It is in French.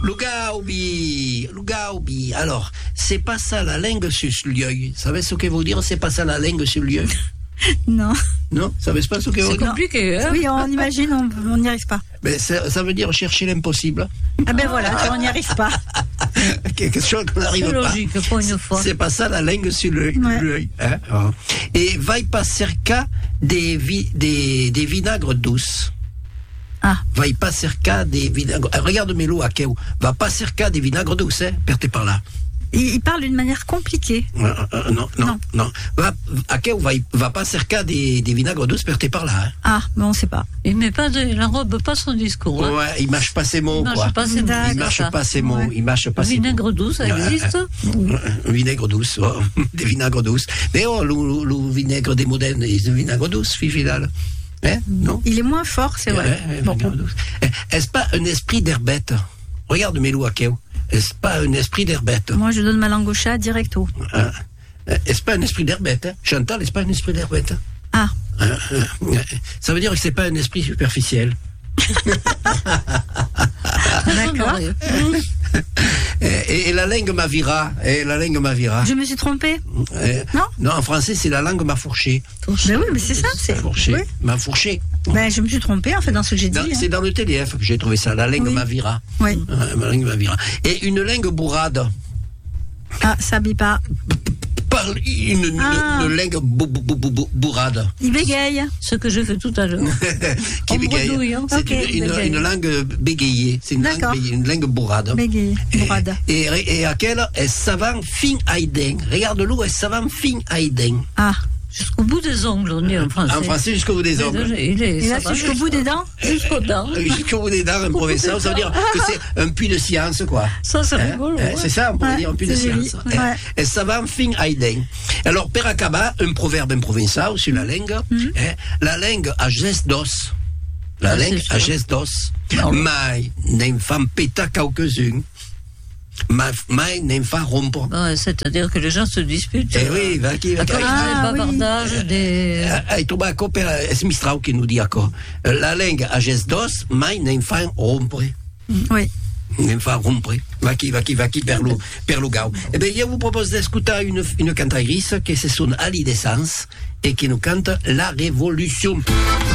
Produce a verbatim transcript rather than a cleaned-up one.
Lugaubi, Lugaubi. Alors, c'est pas ça la langue sur l'œil. Vous savez ce que veut dire c'est pas ça la langue sur l'œil? Non. Non, vous savez pas ce que veut dire? C'est compliqué, hein? Oui, on imagine, on n'y arrive pas. Mais ça, ça veut dire chercher l'impossible. Ah ben voilà, on n'y arrive pas. Quelque chose qu'on n'arrive C'est pas. logique, pour une fois. C'est pas ça la langue sur l'œil. Ouais. l'œil, hein. Oh. Et va y pas cerca des, vi, des, des vinaigres douces. Ah. Va y pas cerca des vinaigres. Ah, regarde Mélo à Kéo. Va pas cerca des vinaigres douces, hein. Pertez par là. Il, il parle d'une manière compliquée. Euh, euh, non, non, non, Non. Va, à Kéo va, y- va pas cerca des, des vinaigres douces, pertez par là. Hein. Ah, mais on sait pas. Il met pas de, il enrobe pas son discours. Hein. Ouais, il mâche pas ses mots, Il quoi. mâche pas ses mots. D'accord. Il mâche ça. pas ses mots. Ouais. Il mâche pas ses mots. Vinaigre doux, ça existe? Un vinaigre douce, oh, des vinaigres douces. Mais oh, le, le vinaigre des modernes, c'est un vinaigre douce, fille finale. Hein? Non? Il est moins fort, c'est vrai. Ouais, Bon. vinaigre douce. Eh, Est-ce pas un esprit d'herbette? Regarde Mélou Akeo. Est-ce pas un esprit d'herbette? Moi, je donne ma langue au chat directo. Hein? Est-ce pas un esprit d'herbette? Hein? Chantal, est-ce pas un esprit d'herbette? Ah, Hein? Hein? Ça veut dire que c'est pas un esprit superficiel. d'accord. Et, et la langue m'avira. Et la langue m'avira. Je me suis trompée. Eh, Non Non, en français, c'est la langue m'a fourché. Ben oui, mais c'est ça. C'est... Fourché. Oui. M'a fourché. Ben, je me suis trompée, en fait, dans ce que j'ai dit. Dans- hein. C'est dans le T D F que j'ai trouvé ça, la langue Oui. m'avira. Oui. Euh, la langue m'avira. Et une langue bourrade. Ah, ça habille pas. Parle une, une- Ah. une langue bou- bou- bou- bou- bourrade. Il bégaye. Ce que je fais tout à l'heure. Qui On bégaye. bredouille, hein. C'est Ok, une, une- bégaye. une langue bégayée. C'est une langue, D'accord. bégayée, une langue bourrade. Bégaye. Et, Bourrade. et, et à quelle est savant fin aiden. Regarde l'eau, est savant fin aiden. Ah. Jusqu'au bout des ongles, on dit en français. En français, jusqu'au bout des ongles. Il est, Et là, ça va c'est jusqu'au bout des dents. Jusqu'aux dents. Euh, Jusqu'au bout des dents, en provençal, ça veut dire que c'est un puits de science, quoi. Ça, c'est Hein? rigolo. Hein, ouais. c'est ça, on pourrait Ouais, dire un puits de c'est joli. science. Ouais. Hein? Et ça va en fin aiden. Alors, per acaba, un proverbe en provençal sur la langue. Hein? La langue a geste d'os. La Ah, langue c'est a sûr. geste d'os. Non. Mai n'en fan péta quelques-uns. Ma- Mai n'en fan rompre. Ouais, c'est-à-dire que les gens se disputent. Eh oui, va qui va À cause qui- Ah, des bavardages, des... Eh, eh, tobacco per es Mistrau qui nous dit encore. La langue a geste d'os, mai n'en fan rompre. Oui. Ne fa rompre. Va qui, va qui, va qui, per lo, per lo gau. Eh bien, je vous propose d'écouter une, une cantatrice qui se sonne Ali d'essence et qui nous cante La Révolution.